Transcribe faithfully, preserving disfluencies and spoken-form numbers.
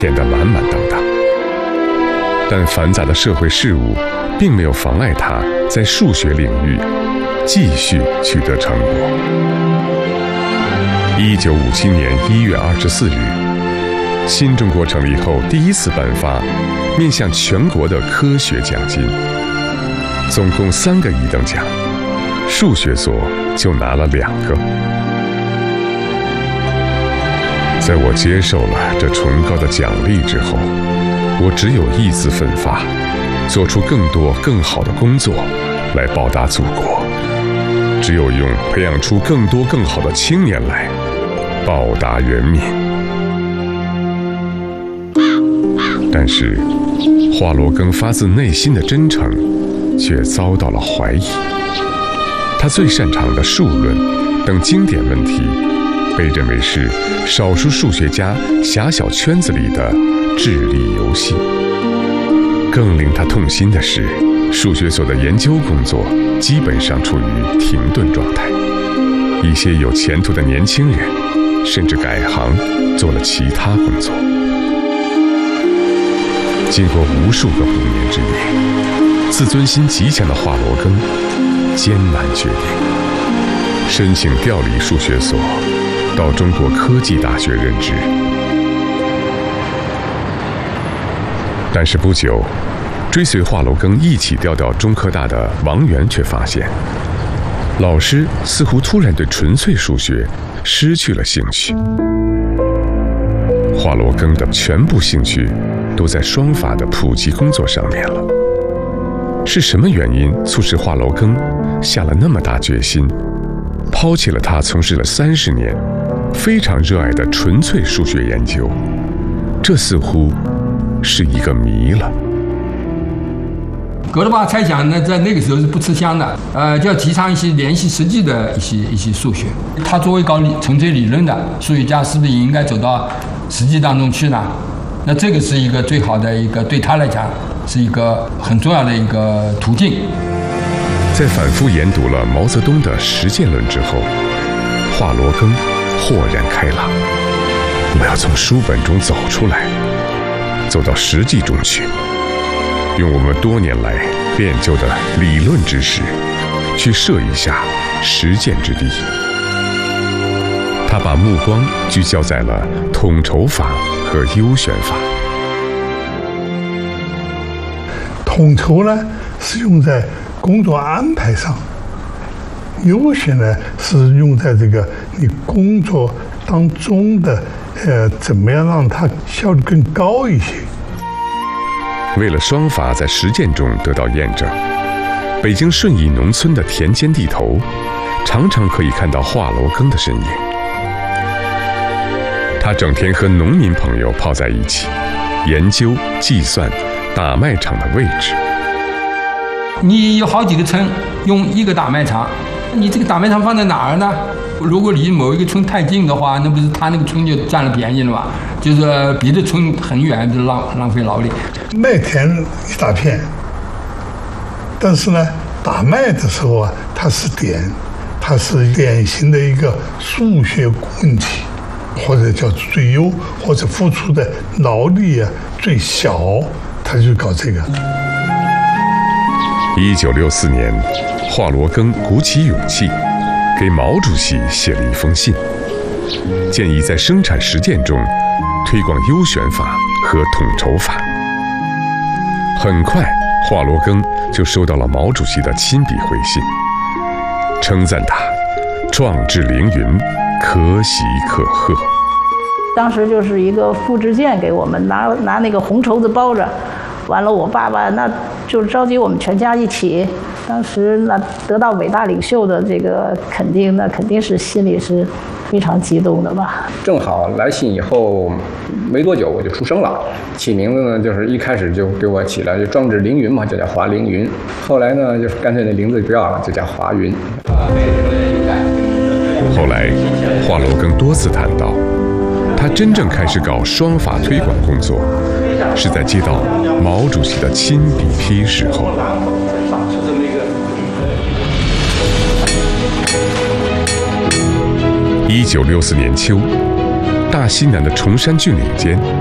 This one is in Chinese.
变得满满当当。但繁杂的社会事务并没有妨碍他在数学领域继续取得成果。一九五七年一月二十四日，新中国成立后第一次颁发面向全国的科学奖金，总共三个一等奖，数学所就拿了两个。在我接受了这崇高的奖励之后，我只有一字奋发，做出更多更好的工作来报答祖国，只有用培养出更多更好的青年来报答人民。但是华罗庚发自内心的真诚却遭到了怀疑，他最擅长的数论等经典问题被认为是少数数学家狭小圈子里的智力游戏。更令他痛心的是，数学所的研究工作基本上处于停顿状态，一些有前途的年轻人甚至改行做了其他工作。经过无数个不眠之夜，自尊心极强的华罗庚艰难决定申请调离数学所，到中国科技大学任职。但是不久，追随华罗庚一起调到中科大的王源却发现，老师似乎突然对纯粹数学失去了兴趣。华罗庚的全部兴趣都在双法的普及工作上面了。是什么原因促使华罗庚下了那么大决心，抛弃了他从事了三十年非常热爱的纯粹数学研究？这似乎是一个谜了。 哥德巴猜想呢，在那个时候是不吃香的，呃，就要提倡一些联系实际的一些一些数学。他作为搞理纯粹理论的数学家，是不是也应该走到实际当中去呢？那这个是一个最好的一个，对他来讲是一个很重要的一个途径。 在反复研读了毛泽东的实践论之后，华罗庚豁然开朗，我要从书本中走出来，走到实际中去，用我们多年来练就的理论知识去设一下实践之地。他把目光聚焦在了统筹法和优选法。 统筹呢是用在工作安排上，优选呢是用在这个你工作当中的呃怎么样让它效率更高一些。 为了双法在实践中得到验证，北京顺义农村的田间地头常常可以看到华罗庚的身影。他整天和农民朋友泡在一起，研究计算打麦场的位置。 你有好几个村，用一个打麦场，你这个打麦场放在哪儿呢？如果离某一个村太近的话，那不是他那个村就占了便宜了吗？就是别的村很远，就浪浪费劳力。 麦田一大片，但是呢，打麦的时候啊，它是点，它是典型的一个数学问题，或者叫最优，或者付出的劳力啊最小，他就搞这个。 一九六四年，华罗庚鼓起勇气，给毛主席写了一封信，建议在生产实践中推广优选法和统筹法。很快，华罗庚就收到了毛主席的亲笔回信，称赞他壮志凌云，可喜可贺。 当时就是一个复制件给我们，拿拿那个红绸子包着，完了我爸爸那就召集我们全家一起。当时那得到伟大领袖的这个肯定，那肯定是心里是非常激动的吧。 正好来信以后没多久我就出生了，起名字呢就是一开始就给我起了就壮志凌云嘛，就叫华凌云。后来呢就是干脆那名字不要了，就叫华云。 后来华罗庚多次谈到，他真正开始搞双法推广工作，是在接到毛主席的亲笔批示后。一九六四年秋，大西南的崇山峻岭间